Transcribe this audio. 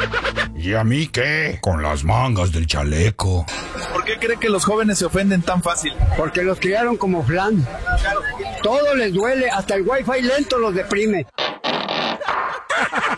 ¿Y a mí qué? Con las mangas del chaleco. ¿Por qué cree que los jóvenes se ofenden tan fácil? Porque los criaron como flan. Todo les duele, hasta el wifi lento los deprime.